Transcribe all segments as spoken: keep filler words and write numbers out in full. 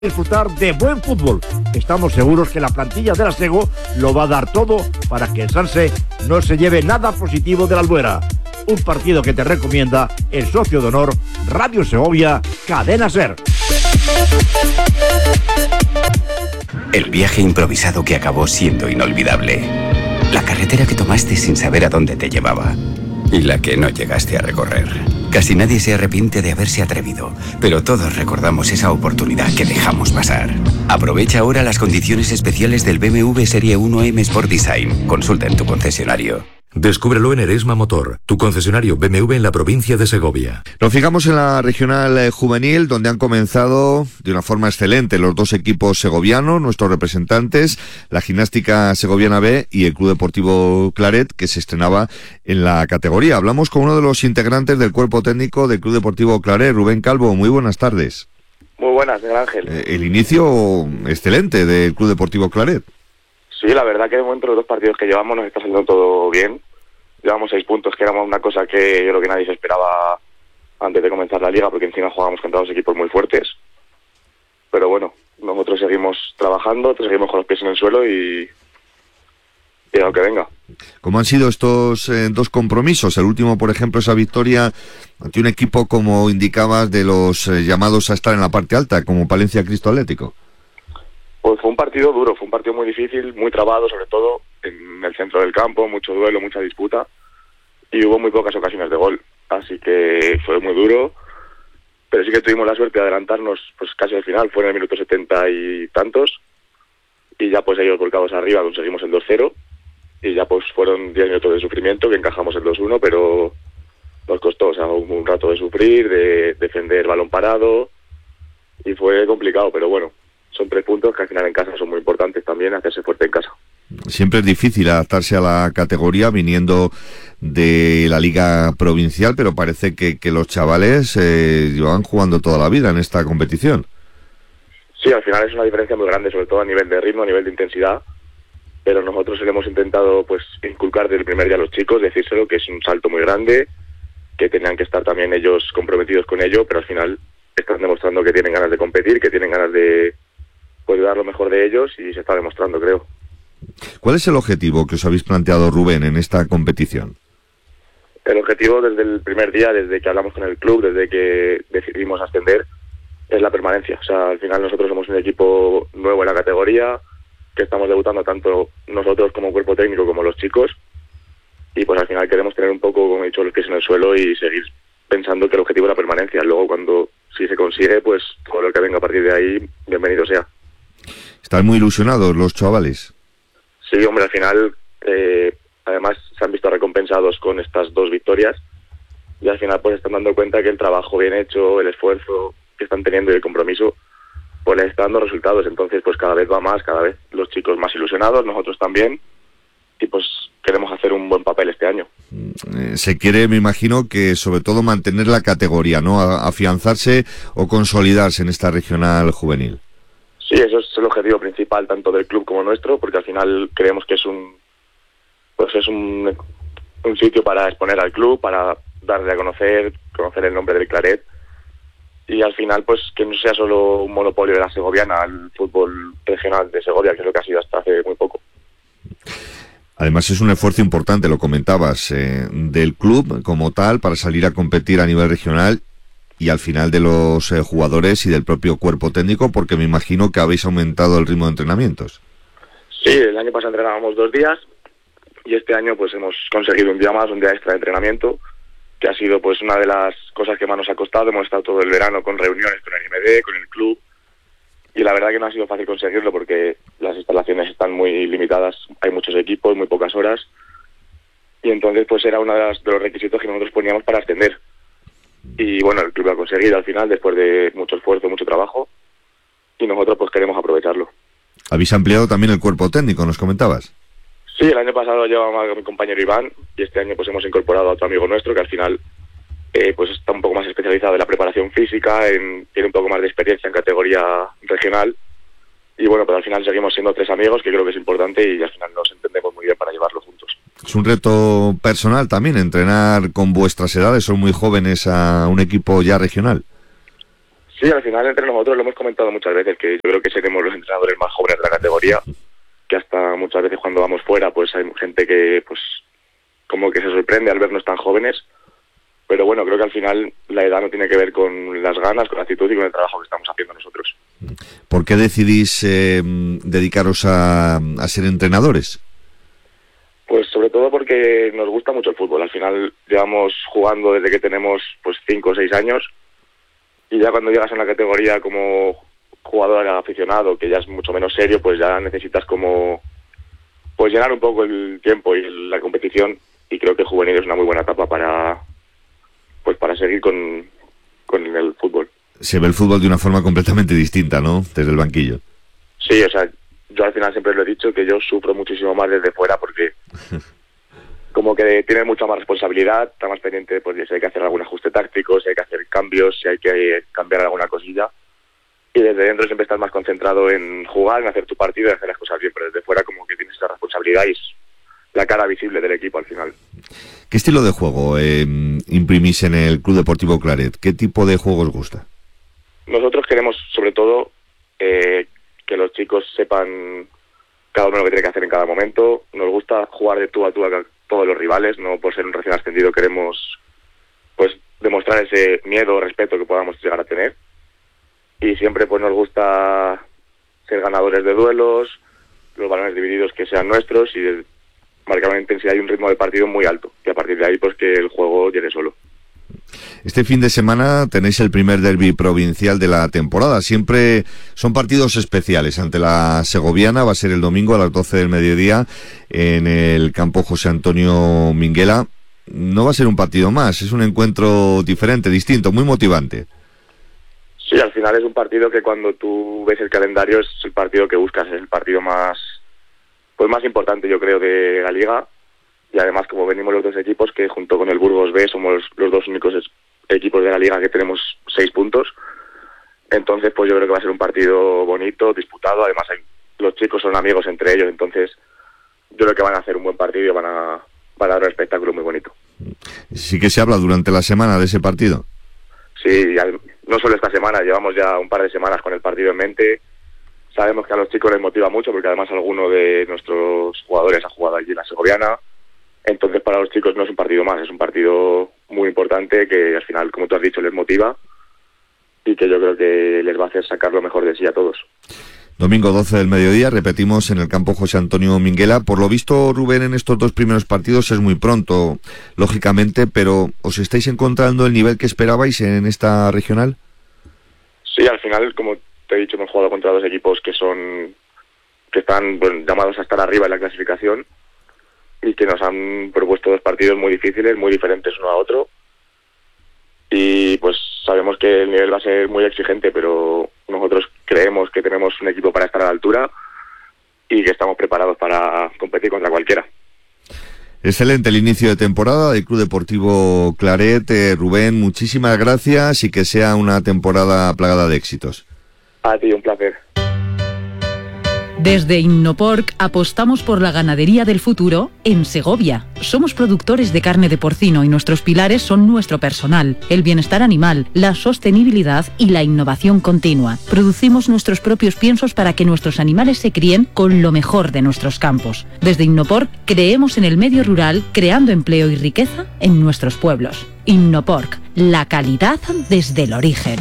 disfrutar de buen fútbol. Estamos seguros que la plantilla de la Sego lo va a dar todo para que el Sanse no se lleve nada positivo de la Albuera. Un partido que te recomienda el socio de honor Radio Segovia, Cadena Ser. El viaje improvisado que acabó siendo inolvidable. La carretera que tomaste sin saber a dónde te llevaba. Y la que no llegaste a recorrer. Casi nadie se arrepiente de haberse atrevido, pero todos recordamos esa oportunidad que dejamos pasar. Aprovecha ahora las condiciones especiales del B M W Serie uno M Sport Design. Consulta en tu concesionario. Descúbrelo en Eresma Motor, tu concesionario B M W en la provincia de Segovia. Nos fijamos en la regional eh, juvenil, donde han comenzado de una forma excelente los dos equipos segovianos, nuestros representantes, la Gimnástica Segoviana B y el Club Deportivo Claret, que se estrenaba en la categoría. Hablamos con uno de los integrantes del cuerpo técnico del Club Deportivo Claret, Rubén Calvo. Muy buenas tardes. Muy buenas, Miguel Ángel. Eh, el inicio excelente del Club Deportivo Claret. Sí, la verdad que de momento los dos partidos que llevamos nos está saliendo todo bien. Llevamos seis puntos, que era una cosa que yo creo que nadie se esperaba antes de comenzar la liga, porque encima jugábamos contra dos equipos muy fuertes. Pero bueno, nosotros seguimos trabajando, seguimos con los pies en el suelo y, y a lo que venga. ¿Cómo han sido estos eh, dos compromisos? El último, por ejemplo, esa victoria ante un equipo, como indicabas, de los eh, llamados a estar en la parte alta, como Palencia Cristo Atlético. Pues fue un partido duro, fue un partido muy difícil, muy trabado, sobre todo en el centro del campo, mucho duelo, mucha disputa, y hubo muy pocas ocasiones de gol, así que fue muy duro, pero sí que tuvimos la suerte de adelantarnos pues casi al final, fue en el minuto setenta y tantos, y ya pues ellos volcados arriba conseguimos el dos cero, y ya pues fueron diez minutos de sufrimiento, que encajamos el dos uno, pero nos costó, o sea, hubo un rato de sufrir, de defender balón parado, y fue complicado, pero bueno. Son tres puntos que al final en casa son muy importantes también, hacerse fuerte en casa. Siempre es difícil adaptarse a la categoría viniendo de la liga provincial, pero parece que, que los chavales eh, llevan jugando toda la vida en esta competición. Sí, al final es una diferencia muy grande, sobre todo a nivel de ritmo, a nivel de intensidad, pero nosotros le hemos intentado pues inculcar desde el primer día a los chicos, decírselo que es un salto muy grande, que tenían que estar también ellos comprometidos con ello, pero al final están demostrando que tienen ganas de competir, que tienen ganas de pues dar lo mejor de ellos y se está demostrando, creo. ¿Cuál es el objetivo que os habéis planteado, Rubén, en esta competición? El objetivo desde el primer día, desde que hablamos con el club, desde que decidimos ascender, es la permanencia. O sea, al final nosotros somos un equipo nuevo en la categoría, que estamos debutando tanto nosotros como cuerpo técnico como los chicos, y pues al final queremos tener un poco, como he dicho, los pies en el suelo y seguir pensando que el objetivo es la permanencia. Luego, cuando si se consigue, pues todo lo que venga a partir de ahí, bienvenido sea. ¿Están muy ilusionados los chavales? Sí, hombre, al final, eh, además se han visto recompensados con estas dos victorias y al final pues están dando cuenta que el trabajo bien hecho, el esfuerzo que están teniendo y el compromiso, pues les está dando resultados. Entonces, pues cada vez va más, cada vez los chicos más ilusionados, nosotros también, y pues queremos hacer un buen papel este año. Eh, se quiere, me imagino, que sobre todo mantener la categoría, ¿no? A, afianzarse o consolidarse en esta regional juvenil. Sí, eso es el objetivo principal tanto del club como nuestro, porque al final creemos que es un pues es un, un sitio para exponer al club, para darle a conocer, conocer el nombre del Claret, y al final pues que no sea solo un monopolio de la segoviana al fútbol regional de Segovia, que es lo que ha sido hasta hace muy poco. Además es un esfuerzo importante, lo comentabas, eh, del club como tal para salir a competir a nivel regional, y al final de los eh, jugadores y del propio cuerpo técnico, porque me imagino que habéis aumentado el ritmo de entrenamientos. Sí, el año pasado entrenábamos dos días y este año pues hemos conseguido un día más, un día extra de entrenamiento, que ha sido pues una de las cosas que más nos ha costado. Hemos estado todo el verano con reuniones con el I M D, con el club, y la verdad que no ha sido fácil conseguirlo porque las instalaciones están muy limitadas, hay muchos equipos, muy pocas horas, y entonces pues era uno de, las, de los requisitos que nosotros poníamos para ascender. Y bueno, el club lo ha conseguido al final después de mucho esfuerzo, mucho trabajo, y nosotros pues queremos aprovecharlo. ¿Habéis ampliado también el cuerpo técnico, nos comentabas? Sí, el año pasado llevaba a mi compañero Iván y este año pues hemos incorporado a otro amigo nuestro que al final eh, pues está un poco más especializado en la preparación física, en, tiene un poco más de experiencia en categoría regional, y bueno, pero al final seguimos siendo tres amigos, que creo que es importante, y al final nos entendemos muy bien para llevarlo juntos. Es un reto personal también, entrenar con vuestras edades, son muy jóvenes, a un equipo ya regional. Sí, al final entre nosotros lo hemos comentado muchas veces, que yo creo que seremos los entrenadores más jóvenes de la categoría, que hasta muchas veces cuando vamos fuera pues hay gente que pues como que se sorprende al vernos tan jóvenes, pero bueno, creo que al final la edad no tiene que ver con las ganas, con la actitud y con el trabajo que estamos haciendo nosotros. ¿Por qué decidís eh, dedicaros a, a ser entrenadores? Pues sobre todo porque nos gusta mucho el fútbol. Al final llevamos jugando desde que tenemos pues cinco o seis años y ya cuando llegas a una categoría como jugador aficionado, que ya es mucho menos serio, pues ya necesitas como pues llenar un poco el tiempo y la competición, y creo que juvenil es una muy buena etapa para pues para seguir con, con el fútbol. Se ve el fútbol de una forma completamente distinta, ¿no? Desde el banquillo. Sí, o sea, yo al final siempre lo he dicho, que yo sufro muchísimo más desde fuera porque como que tienes mucha más responsabilidad, está más pendiente pues, de si hay que hacer algún ajuste táctico, si hay que hacer cambios, si hay que cambiar alguna cosilla. Y desde dentro siempre estás más concentrado en jugar, en hacer tu partido y hacer las cosas bien, pero desde fuera como que tienes esa responsabilidad y es la cara visible del equipo al final. ¿Qué estilo de juego eh, imprimís en el Club Deportivo Claret? ¿Qué tipo de juego os gusta? Nosotros queremos sobre todo eh, que los chicos sepan cada uno lo que tiene que hacer en cada momento. Nos gusta jugar de tú a tú a todos los rivales, no por ser un recién ascendido queremos pues demostrar ese miedo o respeto que podamos llegar a tener. Y siempre pues nos gusta ser ganadores de duelos, los balones divididos que sean nuestros y de, marcar una intensidad y un ritmo de partido muy alto. Y a partir de ahí pues que el juego llegue solo. Este fin de semana tenéis el primer derbi provincial de la temporada. Siempre son partidos especiales. Ante la segoviana va a ser el domingo a las doce del mediodía en el campo José Antonio Minguela. No va a ser un partido más, es un encuentro diferente, distinto, muy motivante. Sí, al final es un partido que cuando tú ves el calendario es el partido que buscas, es el partido más pues más importante yo creo de la liga. Y además, como venimos los dos equipos, que junto con el Burgos B somos los dos únicos equipos de la liga que tenemos seis puntos, entonces pues yo creo que va a ser un partido bonito, disputado. Además, hay, los chicos son amigos entre ellos, entonces yo creo que van a hacer un buen partido y van a, van a dar un espectáculo muy bonito. Sí que se habla durante la semana de ese partido. Sí, no solo esta semana, llevamos ya un par de semanas con el partido en mente. Sabemos que a los chicos les motiva mucho, porque además alguno de nuestros jugadores ha jugado allí en la segoviana. Entonces para los chicos no es un partido más, es un partido muy importante que al final, como tú has dicho, les motiva y que yo creo que les va a hacer sacar lo mejor de sí a todos. Domingo doce del mediodía, repetimos, en el campo José Antonio Minguela. Por lo visto, Rubén, en estos dos primeros partidos es muy pronto, lógicamente, pero ¿os estáis encontrando el nivel que esperabais en esta regional? Sí, al final, como te he dicho, hemos jugado contra dos equipos que son que están bueno, llamados a estar arriba en la clasificación y que nos han propuesto dos partidos muy difíciles, muy diferentes uno a otro. Y pues sabemos que el nivel va a ser muy exigente, pero nosotros creemos que tenemos un equipo para estar a la altura y que estamos preparados para competir contra cualquiera. Excelente el inicio de temporada del Club Deportivo Claret. Eh, Rubén, muchísimas gracias y que sea una temporada plagada de éxitos. A ti, un placer. Desde Innoporc apostamos por la ganadería del futuro en Segovia. Somos productores de carne de porcino y nuestros pilares son nuestro personal, el bienestar animal, la sostenibilidad y la innovación continua. Producimos nuestros propios piensos para que nuestros animales se críen con lo mejor de nuestros campos. Desde Innoporc creemos en el medio rural, creando empleo y riqueza en nuestros pueblos. Innoporc, la calidad desde el origen.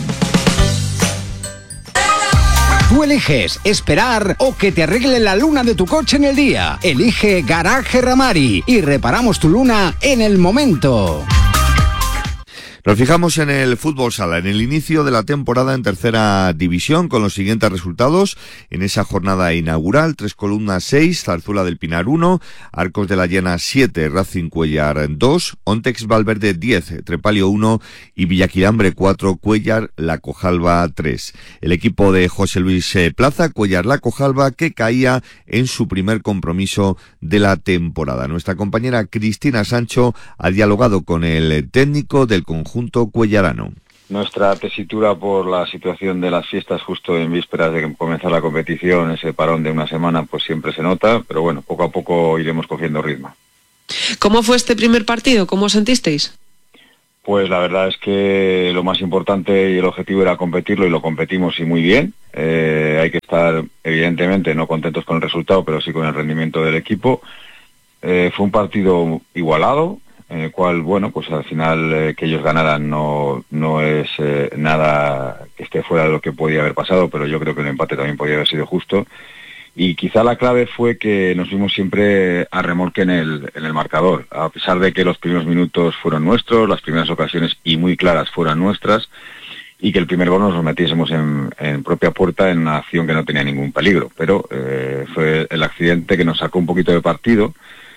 Tú eliges esperar o que te arregle la luna de tu coche en el día. Elige Garaje Ramari y reparamos tu luna en el momento. Nos fijamos en el fútbol sala, en el inicio de la temporada en tercera división, con los siguientes resultados. En esa jornada inaugural, Tres Columnas seis, Zarzuela del Pinar uno, Arcos de la Llena siete, Racing Cuellar dos, Ontex Valverde diez, Trepalio uno y Villaquilambre cuatro, Cuellar La Cojalba tres. El equipo de José Luis Plaza, Cuellar La Cojalba, que caía en su primer compromiso de la temporada. Nuestra compañera Cristina Sancho ha dialogado con el técnico del conjunto junto cuellarano. Nuestra tesitura por la situación de las fiestas justo en vísperas de comenzar la competición, ese parón de una semana, pues siempre se nota, pero bueno, poco a poco iremos cogiendo ritmo. ¿Cómo fue este primer partido? ¿Cómo os sentisteis? Pues la verdad es que lo más importante y el objetivo era competirlo y lo competimos y muy bien. Eh, hay que estar evidentemente no contentos con el resultado, pero sí con el rendimiento del equipo. Eh, fue un partido igualado, en el cual, bueno, pues al final eh, que ellos ganaran no, no es eh, nada que esté fuera de lo que podía haber pasado, pero yo creo que el empate también podía haber sido justo. Y quizá la clave fue que nos vimos siempre a remolque en el, en el marcador. A pesar de que los primeros minutos fueron nuestros, las primeras ocasiones y muy claras fueran nuestras, y que el primer gol nos lo metiésemos en, en propia puerta en una acción que no tenía ningún peligro. Pero eh, fue el accidente que nos sacó un poquito de partido.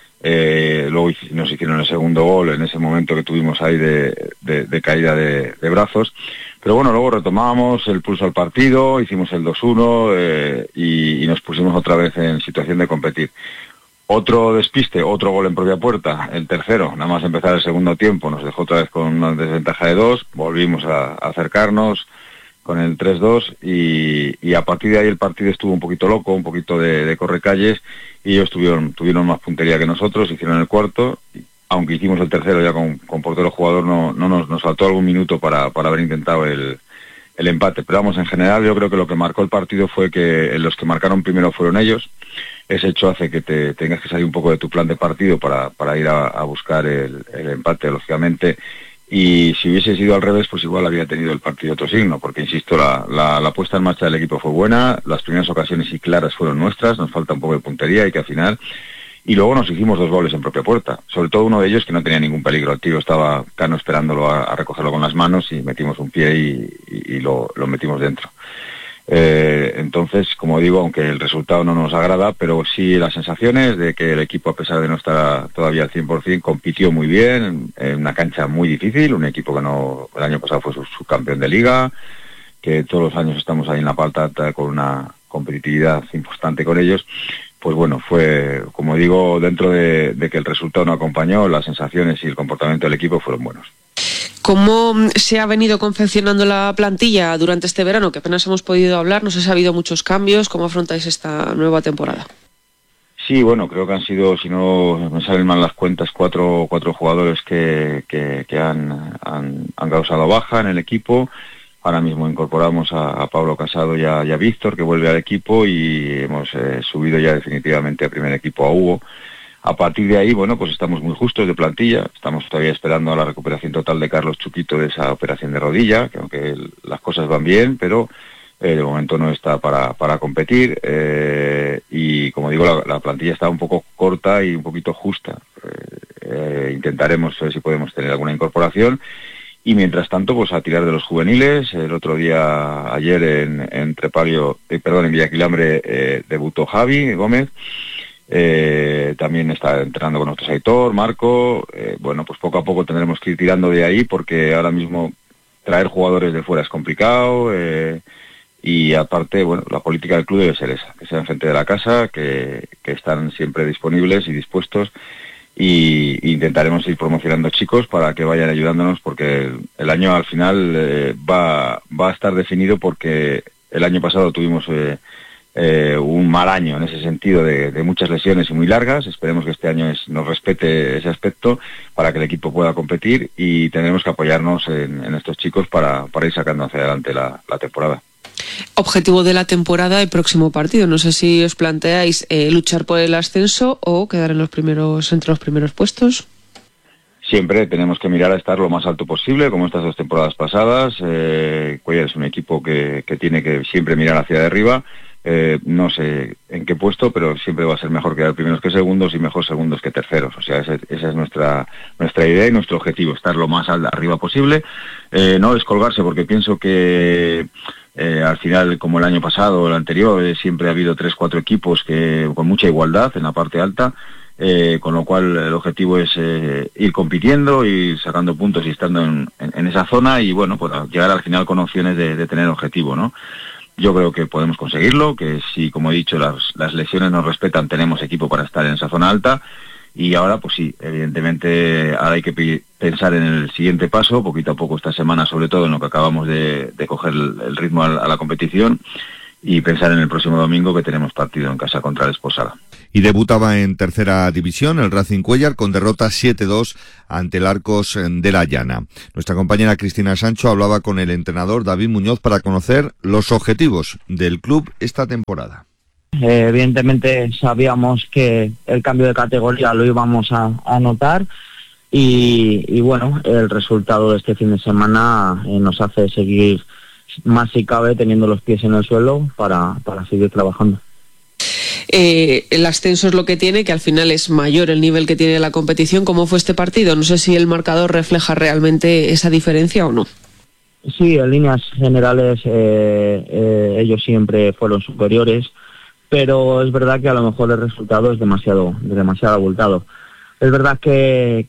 Eh, luego nos hicieron el segundo gol en ese momento que tuvimos ahí de, de, de caída de, de brazos. Pero bueno, luego retomábamos el pulso al partido, hicimos el dos uno eh, y, y nos pusimos otra vez en situación de competir. Otro despiste, otro gol en propia puerta, el tercero, nada más empezar el segundo tiempo, nos dejó otra vez con una desventaja de dos, volvimos a, a acercarnos con el tres dos y, y a partir de ahí el partido estuvo un poquito loco, un poquito de, de correcalles y ellos tuvieron, tuvieron más puntería que nosotros, hicieron el cuarto. Aunque hicimos el tercero ya con, con portero jugador, no, no nos, nos faltó algún minuto para, para haber intentado el, el empate. Pero vamos, en general yo creo que lo que marcó el partido fue que los que marcaron primero fueron ellos. Ese hecho hace que te tengas que salir un poco de tu plan de partido para, para ir a, a buscar el, el empate, lógicamente. Y si hubiese sido al revés, pues igual había tenido el partido otro signo, porque insisto, la, la, la puesta en marcha del equipo fue buena, las primeras ocasiones y claras fueron nuestras, nos falta un poco de puntería y que al final... Y luego nos hicimos dos goles en propia puerta, sobre todo uno de ellos que no tenía ningún peligro. El tío estaba Cano esperándolo a, a recogerlo con las manos y metimos un pie y, y, y lo, lo metimos dentro. Eh, entonces, como digo, aunque el resultado no nos agrada, pero sí las sensaciones de que el equipo, a pesar de no estar todavía al cien por ciento, compitió muy bien en una cancha muy difícil, un equipo que no el año pasado fue subcampeón de liga, que todos los años estamos ahí en la parte alta con una competitividad importante con ellos. Pues bueno, fue, como digo, dentro de, de que el resultado no acompañó, las sensaciones y el comportamiento del equipo fueron buenos. ¿Cómo se ha venido confeccionando la plantilla durante este verano? Que apenas hemos podido hablar, no sé si ha habido muchos cambios. ¿Cómo afrontáis esta nueva temporada? Sí, bueno, creo que han sido, si no me salen mal las cuentas, cuatro, cuatro jugadores que, que, que han, han, han causado baja en el equipo. Ahora mismo incorporamos a, a Pablo Casado y a, y a Víctor, que vuelve al equipo, y hemos eh, subido ya definitivamente al primer equipo a Hugo. A partir de ahí, bueno, pues estamos muy justos de plantilla. Estamos todavía esperando a la recuperación total de Carlos Chuquito de esa operación de rodilla, que aunque el, las cosas van bien, pero eh, de momento no está para, para competir. Eh, y como digo, la, la plantilla está un poco corta y un poquito justa. Eh, eh, intentaremos ver si podemos tener alguna incorporación. Y mientras tanto, pues a tirar de los juveniles. El otro día, ayer en, en Trepalio, eh, perdón, en Villaquilambre, eh, debutó Javi Gómez. Eh, también está entrenando con nosotros Aitor, Marco. Eh, bueno, pues poco a poco tendremos que ir tirando de ahí, porque ahora mismo traer jugadores de fuera es complicado. Eh, y aparte, bueno, la política del club debe ser esa, que sean gente de la casa, que, que están siempre disponibles y dispuestos. Y intentaremos ir promocionando chicos para que vayan ayudándonos, porque el, el año al final eh, va, va a estar definido, porque el año pasado tuvimos eh, eh, un mal año en ese sentido de, de muchas lesiones y muy largas. Esperemos que este año es, nos respete ese aspecto para que el equipo pueda competir, y tendremos que apoyarnos en, en estos chicos para, para ir sacando hacia adelante la, la temporada. Objetivo de la temporada y próximo partido. No sé si os planteáis eh, luchar por el ascenso o quedar en los primeros, entre los primeros puestos. Siempre tenemos que mirar a estar lo más alto posible, como estas dos temporadas pasadas. Eh, Cuellar es un equipo que, que tiene que siempre mirar hacia arriba. Eh, no sé en qué puesto, pero siempre va a ser mejor quedar primeros que segundos y mejor segundos que terceros. O sea, esa, esa es nuestra nuestra idea y nuestro objetivo, estar lo más arriba posible. Eh, no descolgarse, porque pienso que Eh, al final, como el año pasado o el anterior, eh, siempre ha habido tres, cuatro equipos que con mucha igualdad en la parte alta, eh, con lo cual el objetivo es eh, ir compitiendo, ir sacando puntos y estando en, en, en esa zona, y bueno, pues llegar al final con opciones de, de tener objetivo, ¿no? Yo creo que podemos conseguirlo, que si, como he dicho, las, las lesiones nos respetan, tenemos equipo para estar en esa zona alta. Y ahora, pues sí, evidentemente, ahora hay que pensar en el siguiente paso, poquito a poco esta semana, sobre todo en lo que acabamos de, de coger el, el ritmo a, a la competición, y pensar en el próximo domingo, que tenemos partido en casa contra el Esposada. Y debutaba en tercera división el Racing Cuéllar con derrota siete dos ante el Arcos de la Llana. Nuestra compañera Cristina Sancho hablaba con el entrenador David Muñoz para conocer los objetivos del club esta temporada. Eh, evidentemente sabíamos que el cambio de categoría lo íbamos a, a notar y, y bueno, el resultado de este fin de semana eh, nos hace seguir más si cabe teniendo los pies en el suelo para, para seguir trabajando. Eh, el ascenso es lo que tiene, que al final es mayor el nivel que tiene la competición. ¿Cómo fue este partido? No sé si el marcador refleja realmente esa diferencia o no. Sí, en líneas generales eh, eh, ellos siempre fueron superiores, pero es verdad que a lo mejor el resultado es demasiado, demasiado abultado. Es verdad que,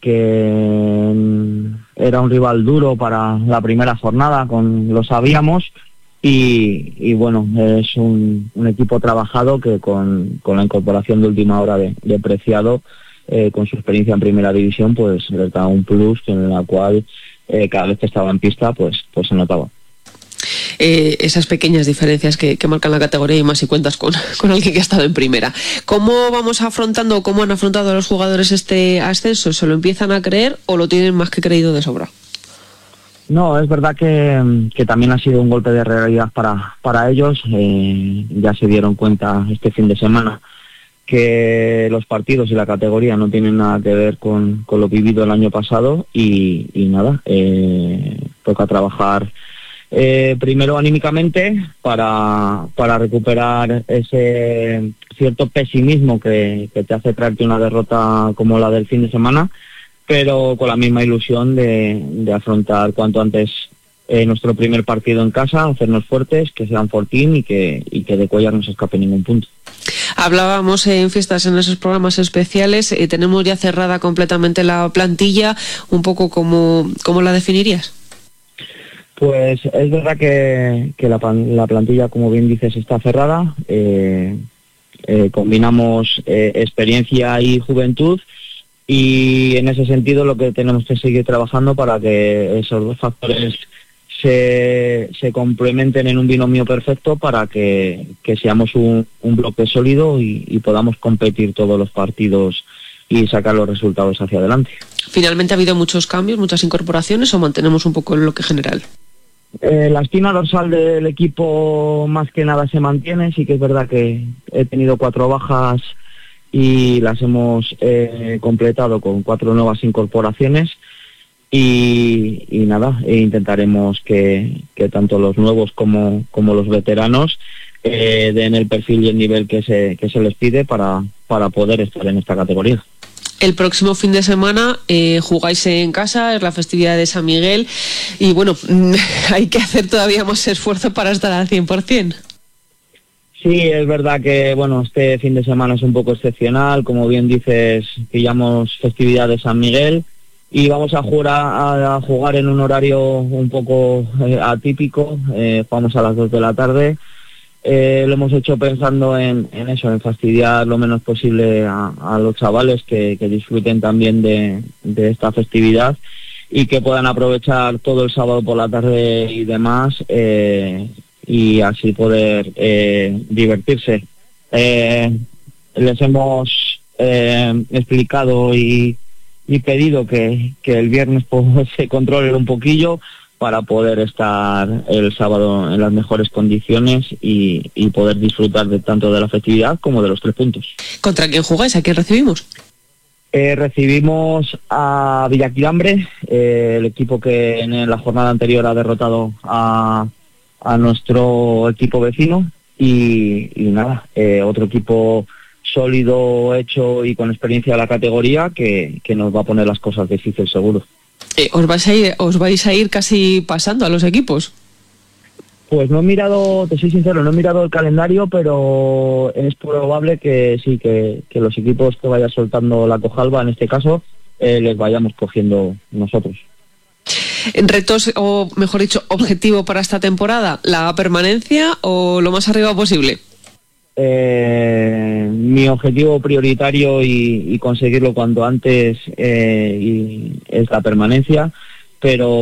que era un rival duro para la primera jornada, con, lo sabíamos, y, y bueno, es un, un equipo trabajado que con, con la incorporación de última hora de, de Preciado, eh, con su experiencia en primera división, pues les da un plus en la cual eh, cada vez que estaba en pista, pues, pues se notaba. Eh, esas pequeñas diferencias que, que marcan la categoría y más si cuentas con, con alguien que ha estado en primera. ¿Cómo vamos afrontando, cómo han afrontado los jugadores este ascenso? ¿Se lo empiezan a creer o lo tienen más que creído de sobra? No, es verdad que, que también ha sido un golpe de realidad para, para ellos. Eh, ya se dieron cuenta este fin de semana que los partidos y la categoría no tienen nada que ver con, con lo vivido el año pasado y, y nada, eh, toca trabajar Eh, primero anímicamente para, para recuperar ese cierto pesimismo que, que te hace traerte una derrota como la del fin de semana, pero con la misma ilusión de, de afrontar cuanto antes eh, nuestro primer partido en casa, hacernos fuertes, que sean fortín y que, y que de Cuéllar no se escape ningún punto. Hablábamos en fiestas, en esos programas especiales, eh, tenemos ya cerrada completamente la plantilla, un poco como, ¿cómo la definirías? Pues es verdad que, que la, la plantilla, como bien dices, está cerrada. Eh, eh, combinamos eh, experiencia y juventud y en ese sentido lo que tenemos que seguir trabajando para que esos dos factores se, se complementen en un binomio perfecto para que, que seamos un, un bloque sólido y, y podamos competir todos los partidos y sacar los resultados hacia adelante. ¿Finalmente ha habido muchos cambios, muchas incorporaciones o mantenemos un poco el bloque general? Eh, la espina dorsal del equipo más que nada se mantiene. Sí que es verdad que he tenido cuatro bajas y las hemos eh, completado con cuatro nuevas incorporaciones y, y nada, e intentaremos que, que tanto los nuevos como, como los veteranos eh, den el perfil y el nivel que se, que se les pide para, para poder estar en esta categoría. El próximo fin de semana eh, jugáis en casa, es la festividad de San Miguel y bueno, hay que hacer todavía más esfuerzo para estar al cien por ciento. Sí, es verdad que bueno, este fin de semana es un poco excepcional, como bien dices, pillamos festividad de San Miguel y vamos a jugar, a, a jugar en un horario un poco eh, atípico, eh, jugamos a las dos de la tarde. Eh, lo hemos hecho pensando en, en eso, en fastidiar lo menos posible a, a los chavales que, que disfruten también de, de esta festividad y que puedan aprovechar todo el sábado por la tarde y demás eh, y así poder eh, divertirse. Eh, les hemos eh, explicado y, y pedido que, que el viernes pues, se controle un poquillo para poder estar el sábado en las mejores condiciones y, y poder disfrutar de tanto de la festividad como de los tres puntos. ¿Contra quién jugáis? ¿A quién recibimos? Eh, recibimos a Villaquilambre, eh, el equipo que en la jornada anterior ha derrotado a, a nuestro equipo vecino y, y nada, eh, otro equipo sólido, hecho y con experiencia de la categoría que, que nos va a poner las cosas difíciles seguro. Eh, ¿os, vais a ir, ¿Os vais a ir casi pasando a los equipos? Pues no he mirado, te soy sincero, no he mirado el calendario, pero es probable que sí, que, que los equipos que vaya soltando la Cojalba, en este caso, eh, les vayamos cogiendo nosotros. ¿Retos, o mejor dicho, objetivo para esta temporada? ¿La permanencia o lo más arriba posible? Eh, mi objetivo prioritario y, y conseguirlo cuanto antes eh, y es la permanencia,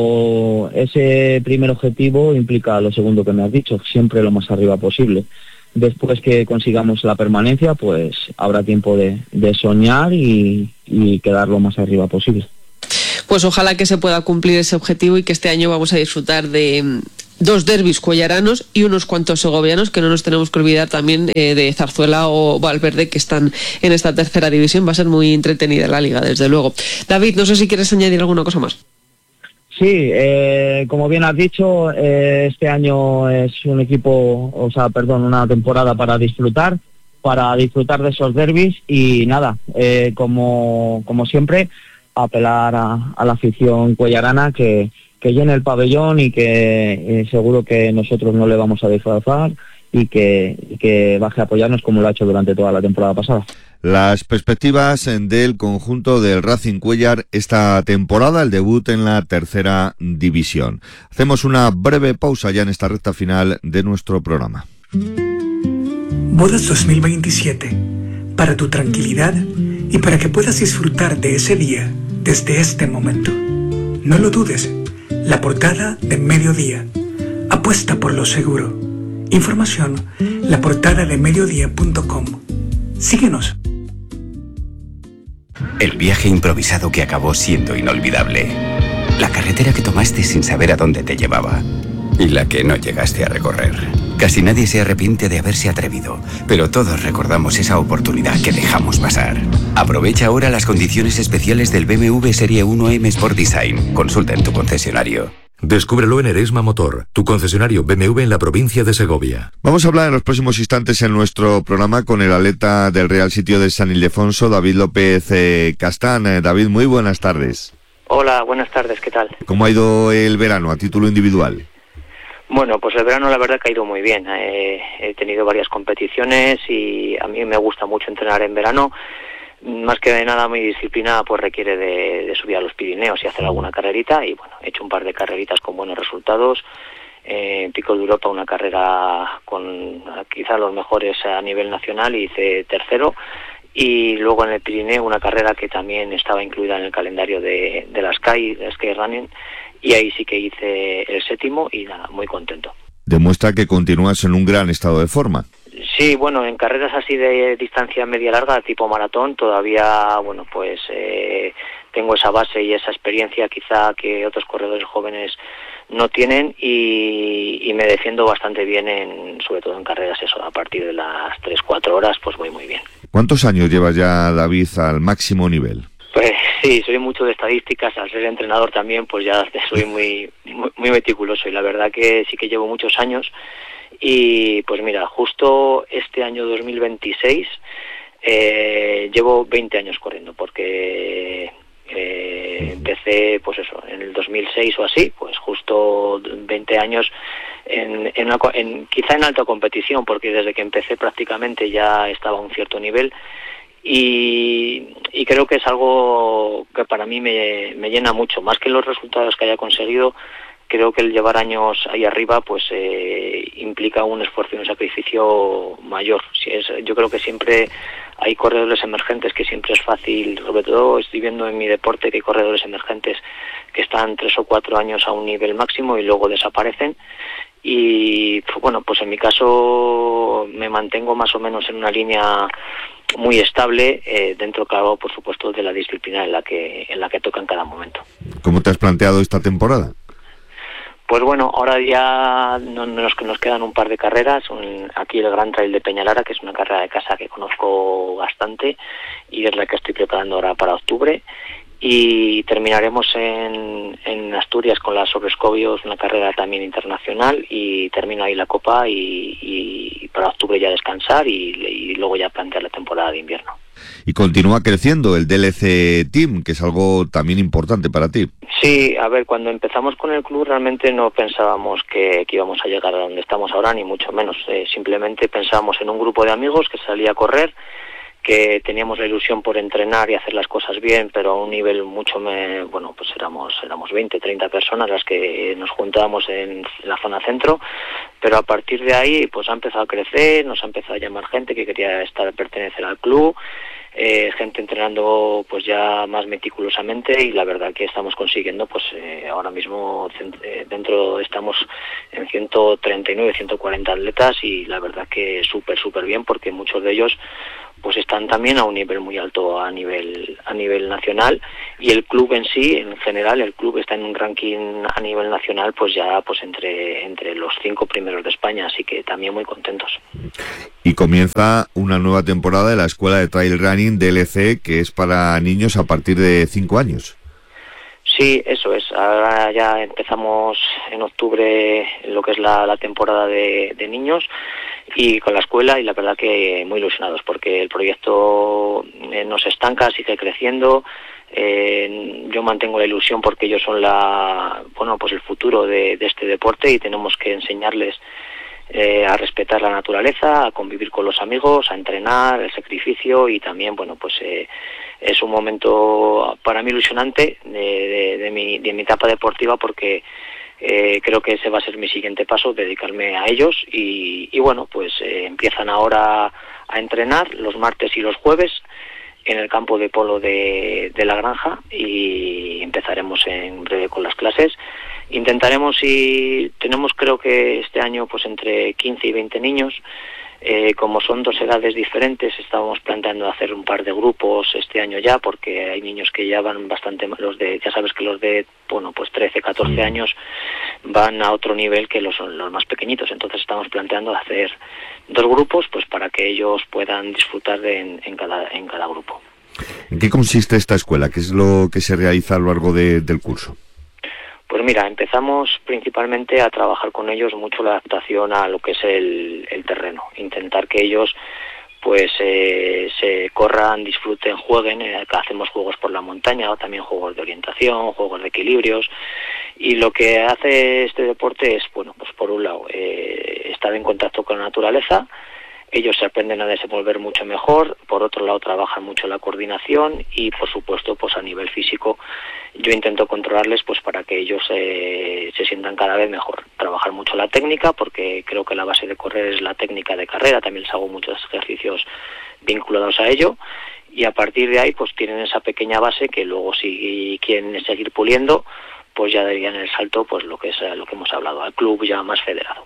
pero ese primer objetivo implica lo segundo que me has dicho, siempre lo más arriba posible. después que consigamos la permanencia, pues habrá tiempo de, de soñar y, y quedar lo más arriba posible. Pues ojalá que se pueda cumplir ese objetivo y que este año vamos a disfrutar de dos derbis cuellaranos y unos cuantos segovianos, que no nos tenemos que olvidar también eh, de Zarzuela o Valverde, que están en esta tercera división. Va a ser muy entretenida la liga, desde luego. David, no sé si quieres añadir alguna cosa más. Sí, eh, como bien has dicho, eh, este año es un equipo, o sea, perdón, una temporada para disfrutar, para disfrutar de esos derbis y nada, eh, como, como siempre, apelar a, a la afición cuellarana que, que llene el pabellón y que eh, seguro que nosotros no le vamos a disfrazar y que, y que baje a apoyarnos como lo ha hecho durante toda la temporada pasada. Las perspectivas del conjunto del Racing Cuéllar esta temporada, el debut en la tercera división. Hacemos una breve pausa ya en esta recta final de nuestro programa. Bodas dos mil veintisiete, para tu tranquilidad y para que puedas disfrutar de ese día desde este momento. No lo dudes, la portada de Mediodía. Apuesta por lo seguro. Información, la portada de mediodía punto com. Síguenos. El viaje improvisado que acabó siendo inolvidable. La carretera que tomaste sin saber a dónde te llevaba. Y la que no llegaste a recorrer. Casi nadie se arrepiente de haberse atrevido, pero todos recordamos esa oportunidad que dejamos pasar. Aprovecha ahora las condiciones especiales del B M W Serie uno M Sport Design. Consulta en tu concesionario. Descúbrelo en Eresma Motor, tu concesionario B M W en la provincia de Segovia. Vamos a hablar en los próximos instantes en nuestro programa con el atleta del Real Sitio de San Ildefonso, David López eh, Castán. Eh, David, muy buenas tardes. Hola, buenas tardes, ¿qué tal? ¿Cómo ha ido el verano a título individual? Bueno, pues el verano la verdad que ha ido muy bien. Eh, he tenido varias competiciones y a mí me gusta mucho entrenar en verano. Más que nada mi disciplina pues requiere de, de subir a los Pirineos y hacer alguna carrerita y bueno, he hecho un par de carreritas con buenos resultados. Eh, en Pico de Europa una carrera con quizá los mejores a nivel nacional y hice tercero. Y luego en el Pirineo una carrera que también estaba incluida en el calendario de, de la Sky, de Sky Running, y ahí sí que hice el séptimo y nada, muy contento. Demuestra que continúas en un gran estado de forma. Sí, bueno, en carreras así de distancia media-larga, tipo maratón, todavía, bueno, pues eh, tengo esa base y esa experiencia quizá que otros corredores jóvenes no tienen y, y me defiendo bastante bien, en, sobre todo en carreras eso, a partir de las tres cuatro horas, pues voy muy bien. ¿Cuántos años llevas ya, David, al máximo nivel? Pues sí, soy mucho de estadísticas, al ser entrenador también, pues ya soy muy, muy, muy meticuloso y la verdad que sí que llevo muchos años. Y pues mira, justo este año dos mil veintiséis eh, llevo veinte años corriendo, porque eh, empecé pues eso, en el dos mil seis o así, pues justo veinte años en, en, una, en quizá en alta competición, porque desde que empecé prácticamente ya estaba a un cierto nivel. Y, y creo que es algo que para mí me, me llena mucho, más que los resultados que haya conseguido. Creo que el llevar años ahí arriba pues eh, implica un esfuerzo y un sacrificio mayor. Si es, yo creo que siempre hay corredores emergentes que siempre es fácil, sobre todo estoy viendo en mi deporte que hay corredores emergentes que están tres o cuatro años a un nivel máximo y luego desaparecen. Y bueno, pues en mi caso me mantengo más o menos en una línea muy estable, eh, dentro, claro, por supuesto, de la disciplina en la que en la que toca en cada momento. ¿Cómo te has planteado esta temporada? Pues bueno, ahora ya no, nos, nos quedan un par de carreras. Un, aquí el Gran Trail de Peñalara, que es una carrera de casa que conozco bastante y es la que estoy preparando ahora para octubre. Y terminaremos en, en Asturias con la Sobrescobios, una carrera también internacional, y termino ahí la Copa y, y para octubre ya descansar y, y luego ya plantear la temporada de invierno. Y continúa creciendo el D L C Team, que es algo también importante para ti. Sí, a ver, cuando empezamos con el club realmente no pensábamos que, que íbamos a llegar a donde estamos ahora, ni mucho menos. Eh, simplemente pensábamos en un grupo de amigos que salía a correr, que teníamos la ilusión por entrenar y hacer las cosas bien, pero a un nivel mucho, me, bueno, pues éramos éramos veinte, treinta personas las que nos juntábamos en la zona centro, pero a partir de ahí pues ha empezado a crecer, nos ha empezado a llamar gente que quería estar pertenecer al club. eh, gente entrenando pues ya más meticulosamente, y la verdad que estamos consiguiendo, pues eh, ahora mismo eh, dentro estamos en ciento treinta y nueve, ciento cuarenta atletas, y la verdad que súper, súper bien, porque muchos de ellos pues están también a un nivel muy alto a nivel a nivel nacional, y el club en sí, en general, el club está en un ranking a nivel nacional pues ya pues entre entre los cinco primeros de España, así que también muy contentos. Y comienza una nueva temporada de la Escuela de Trail Running D L C, que es para niños a partir de cinco años. Sí, eso es. Ahora ya empezamos en octubre lo que es la, la temporada de, de niños, y con la escuela, y la verdad que muy ilusionados, porque el proyecto eh, no se estanca, sigue creciendo. Eh, yo mantengo la ilusión porque ellos son la, bueno, pues el futuro de, de este deporte, y tenemos que enseñarles eh, a respetar la naturaleza, a convivir con los amigos, a entrenar, el sacrificio, y también, bueno, pues eh, es un momento para mí ilusionante de, de, de, mi, de mi etapa deportiva, porque Eh, creo que ese va a ser mi siguiente paso, dedicarme a ellos, y, y bueno, pues eh, empiezan ahora a entrenar los martes y los jueves en el campo de polo de, de la granja, y empezaremos en breve con las clases. Intentaremos, y tenemos creo que este año pues entre quince y veinte niños. Eh, como son dos edades diferentes, estábamos planteando hacer un par de grupos este año ya, porque hay niños que ya van bastante, los de, ya sabes que los de, bueno, pues trece, catorce años van a otro nivel que los, los más pequeñitos, entonces estamos planteando hacer dos grupos, pues para que ellos puedan disfrutar de, en, en, cada, en cada grupo. ¿En qué consiste esta escuela? ¿Qué es lo que se realiza a lo largo de, del curso? Pues mira, empezamos principalmente a trabajar con ellos mucho la adaptación a lo que es el, el terreno, intentar que ellos pues eh, se corran, disfruten, jueguen. Eh, hacemos juegos por la montaña, o también juegos de orientación, juegos de equilibrios, y lo que hace este deporte es, bueno, pues por un lado eh, estar en contacto con la naturaleza. Ellos se aprenden a desenvolver mucho mejor. Por otro lado, trabajan mucho la coordinación, y por supuesto, pues a nivel físico, yo intento controlarles pues para que ellos eh, se sientan cada vez mejor. Trabajar mucho la técnica, porque creo que la base de correr es la técnica de carrera. También les hago muchos ejercicios vinculados a ello, y a partir de ahí pues tienen esa pequeña base que luego, si quieren seguir puliendo, pues ya darían el salto, pues lo que es lo que hemos hablado, al club ya más federado.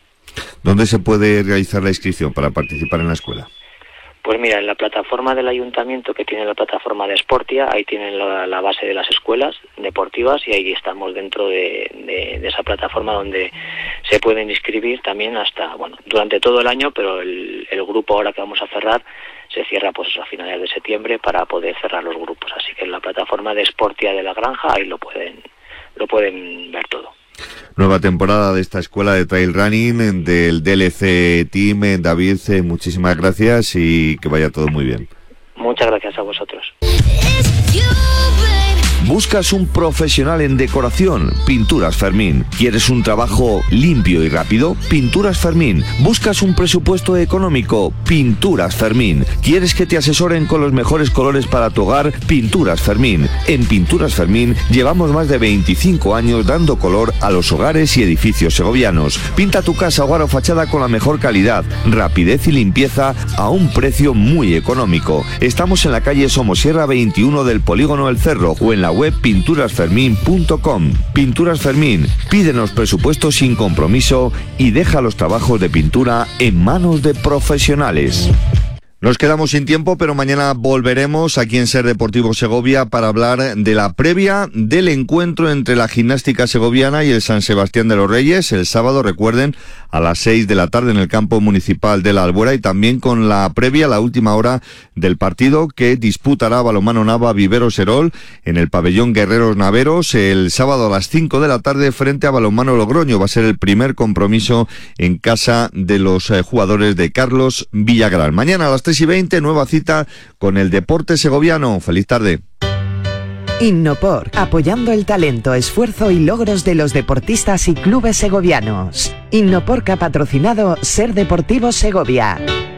¿Dónde se puede realizar la inscripción para participar en la escuela? Pues mira, en la plataforma del ayuntamiento, que tiene la plataforma de Sportia, ahí tienen la, la base de las escuelas deportivas, y ahí estamos dentro de, de, de esa plataforma donde se pueden inscribir también hasta, bueno, durante todo el año, pero el, el grupo ahora que vamos a cerrar se cierra pues a finales de septiembre para poder cerrar los grupos. Así que en la plataforma de Sportia de la granja ahí lo pueden, lo pueden ver todo. Nueva temporada de esta escuela de trail running del D L C Team. David, muchísimas gracias y que vaya todo muy bien. Muchas gracias a vosotros. ¿Buscas un profesional en decoración? Pinturas Fermín. ¿Quieres un trabajo limpio y rápido? Pinturas Fermín. ¿Buscas un presupuesto económico? Pinturas Fermín. ¿Quieres que te asesoren con los mejores colores para tu hogar? Pinturas Fermín. En Pinturas Fermín llevamos más de veinticinco años dando color a los hogares y edificios segovianos. Pinta tu casa, hogar o fachada con la mejor calidad, rapidez y limpieza a un precio muy económico. Estamos en la calle Somosierra veintiuno del Polígono El Cerro, o en la web pinturas fermín punto com. Pinturas Fermín, pídenos presupuesto sin compromiso y deja los trabajos de pintura en manos de profesionales. Nos quedamos sin tiempo, pero mañana volveremos aquí en Ser Deportivo Segovia para hablar de la previa del encuentro entre la Gimnástica Segoviana y el San Sebastián de los Reyes, el sábado, recuerden, a las seis de la tarde en el campo municipal de la Albuera, y también con la previa, la última hora del partido que disputará Balonmano Nava Vivero Serol en el pabellón Guerreros Naveros el sábado a las cinco de la tarde frente a Balonmano Logroño. Va a ser el primer compromiso en casa de los eh, jugadores de Carlos Villagrán. Mañana a las tres y veinte, nueva cita con el deporte segoviano. Feliz tarde. Innopor, apoyando el talento, esfuerzo y logros de los deportistas y clubes segovianos. Innopor, que ha patrocinado Ser Deportivo Segovia.